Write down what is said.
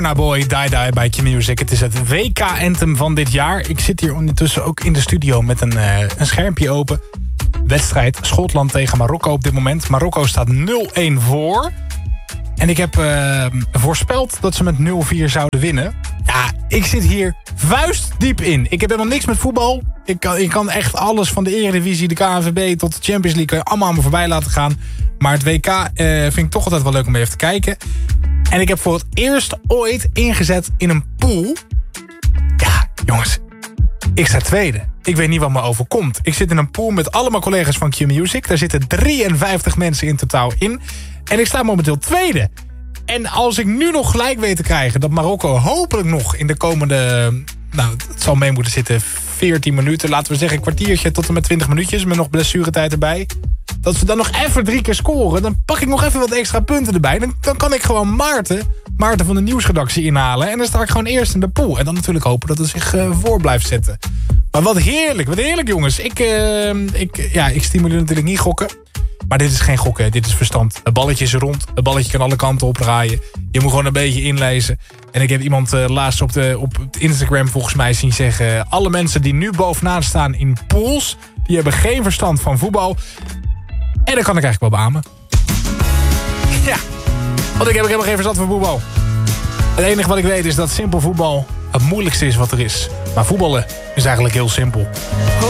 Burna Boy, Die Die bij Q-Music. Het is het WK-anthem van dit jaar. Ik zit hier ondertussen ook in de studio met een schermpje open. Wedstrijd Schotland tegen Marokko op dit moment. Marokko staat 0-1 voor. En ik heb voorspeld dat ze met 0-4 zouden winnen. Ja, ik zit hier vuistdiep in. Ik heb helemaal niks met voetbal. Ik kan echt alles van de Eredivisie, de KNVB tot de Champions League allemaal aan me voorbij laten gaan. Maar het WK vind ik toch altijd wel leuk om even te kijken. En ik heb voor het eerst ooit ingezet in een pool. Ja, jongens. Ik sta tweede. Ik weet niet wat me overkomt. Ik zit in een pool met allemaal collega's van Q-Music. Daar zitten 53 mensen in totaal in. En ik sta momenteel tweede. En als ik nu nog gelijk weet te krijgen dat Marokko hopelijk nog in de komende... Nou, het zal mee moeten zitten 14 minuten. Laten we zeggen een kwartiertje tot en met 20 minuutjes. Met nog blessuretijd erbij. Dat we dan nog even 3 keer scoren. Dan pak ik nog even wat extra punten erbij. Dan kan ik gewoon Maarten van de nieuwsredactie inhalen. En dan sta ik gewoon eerst in de pool. En dan natuurlijk hopen dat het zich voor blijft zetten. Maar wat heerlijk jongens. Ik stimuleer natuurlijk niet gokken. Maar dit is geen gokken, dit is verstand. Het balletje is rond, het balletje kan alle kanten opdraaien. Je moet gewoon een beetje inlezen. En ik heb iemand laatst op Instagram volgens mij zien zeggen... alle mensen die nu bovenaan staan in pools... die hebben geen verstand van voetbal. En dat kan ik eigenlijk wel beamen. Ja, want ik heb helemaal geen verstand van voetbal. Het enige wat ik weet is dat simpel voetbal het moeilijkste is wat er is. Maar voetballen is eigenlijk heel simpel.